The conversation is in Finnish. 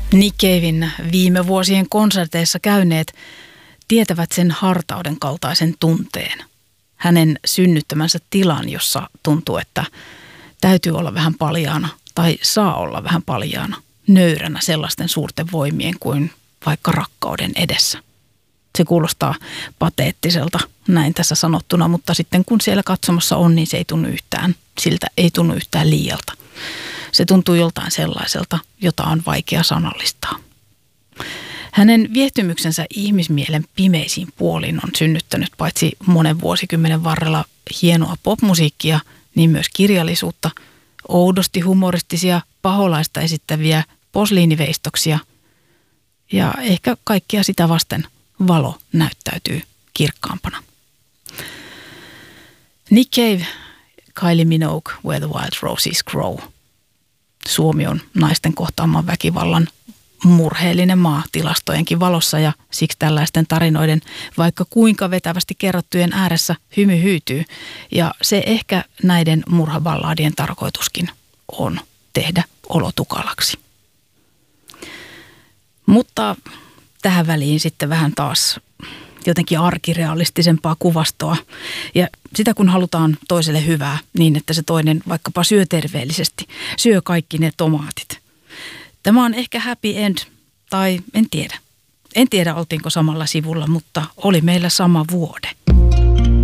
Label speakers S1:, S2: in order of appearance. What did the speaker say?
S1: Nick Caven viime vuosien konserteissa käyneet tietävät sen hartauden kaltaisen tunteen. Hänen synnyttämänsä tilan, jossa tuntuu, että täytyy olla vähän paljaana tai saa olla vähän paljaana, nöyränä sellaisten suurten voimien kuin vaikka rakkauden edessä. Se kuulostaa pateettiselta näin tässä sanottuna, mutta sitten kun siellä katsomassa on, niin se ei tunnu yhtään, siltä ei tunnu yhtään liialta. Se tuntuu joltain sellaiselta, jota on vaikea sanallistaa. Hänen viehtymyksensä ihmismielen pimeisiin puoliin on synnyttänyt paitsi monen vuosikymmenen varrella hienoa popmusiikkia, niin myös kirjallisuutta, oudosti humoristisia paholaista esittäviä posliiniveistoksia ja ehkä kaikkia sitä vasten valo näyttäytyy kirkkaampana. Nick Cave, Kylie Minogue, Where the Wild Roses Grow. Suomi on naisten kohtaaman väkivallan murheellinen maa tilastojenkin valossa ja siksi tällaisten tarinoiden vaikka kuinka vetävästi kerrottujen ääressä hymy hyytyy. Ja se ehkä näiden murhaballaadien tarkoituskin on tehdä olo tukalaksi. Mutta tähän väliin sitten vähän taas jotenkin arkirealistisempaa kuvastoa. Ja sitä kun halutaan toiselle hyvää niin, että se toinen vaikkapa syö terveellisesti, syö kaikki ne tomaatit. Tämä on ehkä happy end, tai en tiedä. En tiedä oltiinko samalla sivulla, mutta oli meillä sama vuode.